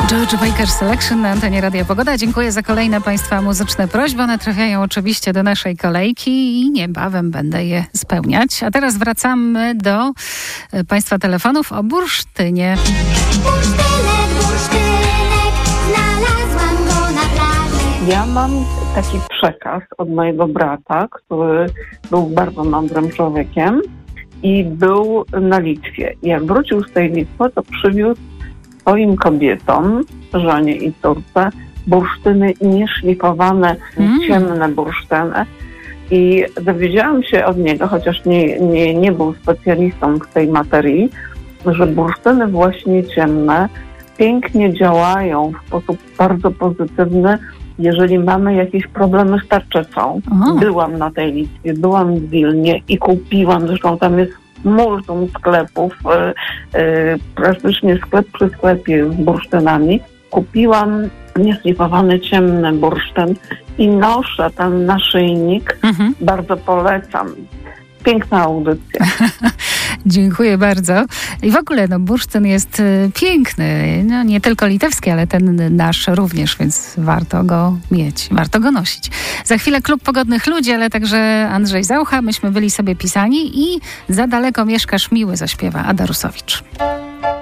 George Baker Selection na antenie Radia Pogoda. Dziękuję za kolejne Państwa muzyczne prośby. One trafiają oczywiście do naszej kolejki i niebawem będę je spełniać. A teraz wracamy do Państwa telefonów o bursztynie. Bursztynek, znalazłam go na plaży. Ja mam taki przekaz od mojego brata, który był bardzo mądrym człowiekiem i był na Litwie. Jak wrócił z tej Litwy, to przywiózł swoim kobietom, żonie i córce, bursztyny nieszlifowane, ciemne bursztyny. I dowiedziałam się od niego, chociaż nie był specjalistą w tej materii, że bursztyny właśnie ciemne pięknie działają w sposób bardzo pozytywny, jeżeli mamy jakieś problemy z tarczycą. Byłam na tej Litwie, byłam w Wilnie i kupiłam, zresztą tam jest multum sklepów, praktycznie sklep przy sklepie z bursztynami. Kupiłam nieszlifowany ciemny bursztyn i noszę ten naszyjnik. Bardzo polecam. Piękna audycja. Dziękuję bardzo. I w ogóle bursztyn jest piękny. No, nie tylko litewski, ale ten nasz również, więc warto go mieć, warto go nosić. Za chwilę Klub Pogodnych Ludzi, ale także Andrzej Zaucha. Myśmy byli sobie pisani i Za daleko mieszkasz miły zaśpiewa Ada Rusowicz.